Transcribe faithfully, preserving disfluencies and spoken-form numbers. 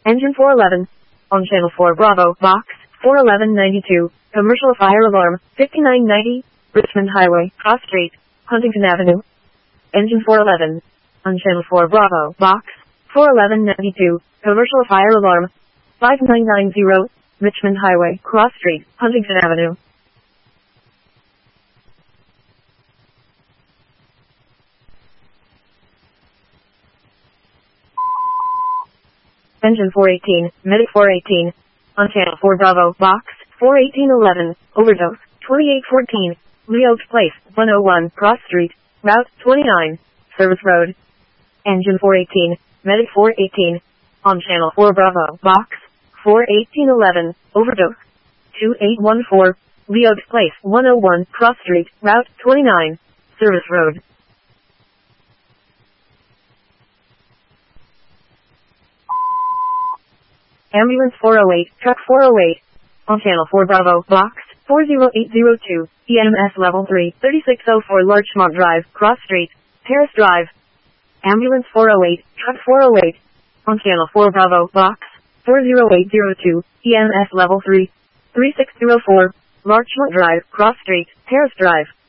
Engine four eleven. On channel four Bravo, box, four eleven ninety-two, commercial fire alarm, fifty-nine ninety, Richmond Highway, Cross Street, Huntington Avenue. Engine four eleven. On channel four Bravo, box, four eleven ninety-two, commercial fire alarm, five nine nine zero, Richmond Highway, Cross Street, Huntington Avenue. Engine four eighteen, Medic four eighteen. On channel four Bravo, box, four eighteen eleven, overdose, twenty-eight fourteen, Lee Oaks Place, one oh one, Cross Street, Route twenty-nine, Service Road. Engine four eighteen, Medic four eighteen. On channel four Bravo, box, four eighteen eleven, overdose, two eight one four, Lee Oaks Place, one oh one, Cross Street, Route twenty-nine, Service Road. Ambulance four oh eight, Truck four oh eight. On channel four Bravo, box, four oh eight oh two, E M S level three, thirty-six oh four Larchmont Drive, Cross Street, Terrace Drive. Ambulance four oh eight, Truck four oh eight. On channel four Bravo, box, four oh eight oh two, E M S level three, thirty-six oh four, Larchmont Drive, Cross Street, Terrace Drive.